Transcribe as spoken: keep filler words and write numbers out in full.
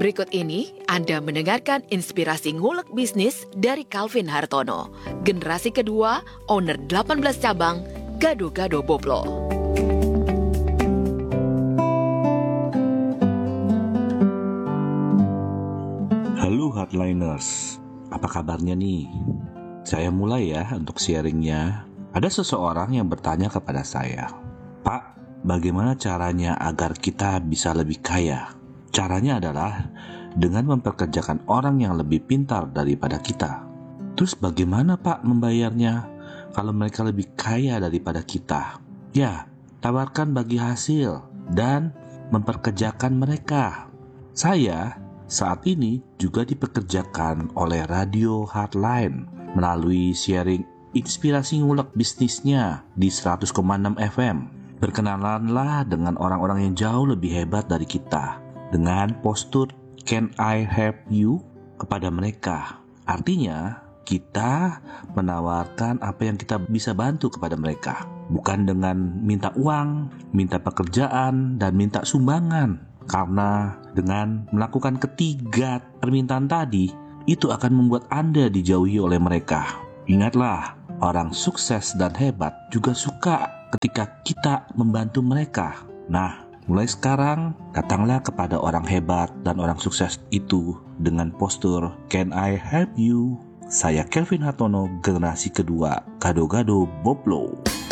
Berikut ini Anda mendengarkan inspirasi ngulek bisnis dari Calvin Hartono, generasi kedua, owner delapan belas cabang, Gado-Gado Boplo. Halo Hardliners, apa kabarnya nih? Saya mulai ya untuk sharingnya. Ada seseorang yang bertanya kepada saya, Pak, bagaimana caranya agar kita bisa lebih kaya? Caranya adalah dengan memperkerjakan orang yang lebih pintar daripada kita. Terus bagaimana Pak membayarnya kalau mereka lebih kaya daripada kita? Ya, tawarkan bagi hasil dan memperkerjakan mereka. Saya saat ini juga dipekerjakan oleh Radio Hardline melalui sharing inspirasi ngulek bisnisnya di seratus koma enam F M. Berkenalanlah dengan orang-orang yang jauh lebih hebat dari kita dengan postur "Can I help you?" kepada mereka. Artinya, kita menawarkan apa yang kita bisa bantu kepada mereka, bukan dengan minta uang, minta pekerjaan, dan minta sumbangan. Karena dengan melakukan ketiga permintaan tadi, itu akan membuat Anda dijauhi oleh mereka. Ingatlah, orang sukses dan hebat juga suka ketika kita membantu mereka. Nah, mulai sekarang, datanglah kepada orang hebat dan orang sukses itu dengan postur "Can I help you?" Saya Calvin Hartono, generasi kedua, Gado-Gado Boplo.